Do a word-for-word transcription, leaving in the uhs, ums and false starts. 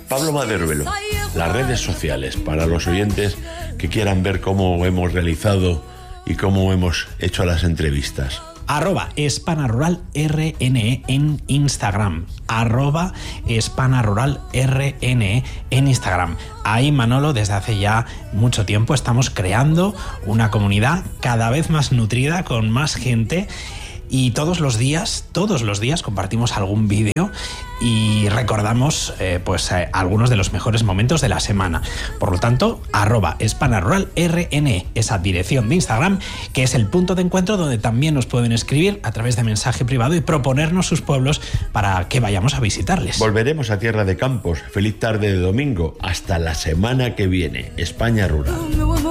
Pablo Maderuelo, las redes sociales para los oyentes que quieran ver cómo hemos realizado y cómo hemos hecho las entrevistas. Arroba Hispana Rural R N E en Instagram. Arroba Hispana Rural R N E en Instagram. Ahí, Manolo, desde hace ya mucho tiempo estamos creando una comunidad cada vez más nutrida, con más gente. Y todos los días, todos los días compartimos algún vídeo y recordamos eh, pues eh, algunos de los mejores momentos de la semana. Por lo tanto, arroba Hispana Rural R N E, esa dirección de Instagram, que es el punto de encuentro donde también nos pueden escribir a través de mensaje privado y proponernos sus pueblos para que vayamos a visitarles. Volveremos a Tierra de Campos. Feliz tarde de domingo. Hasta la semana que viene. España Rural.